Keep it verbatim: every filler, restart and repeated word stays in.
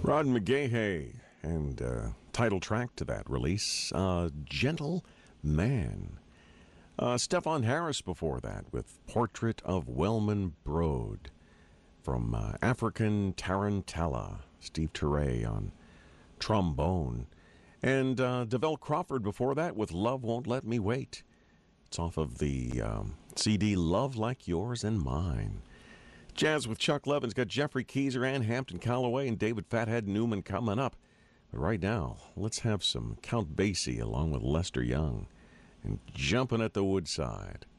Rod McGahey and uh, title track to that release, uh, Gentle Man. Uh, Stefan Harris before that with Portrait of Wellman Broad from uh, African Tarantella. Steve Turre on trombone. And uh, DeVell Crawford before that with Love Won't Let Me Wait. It's off of the um, C D Love Like Yours and Mine. Jazz with Chuck Levin's got Jeffrey Keezer, Ann Hampton Calloway, and David Fathead Newman coming up. But right now, let's have some Count Basie along with Lester Young and Jumping at the Woodside.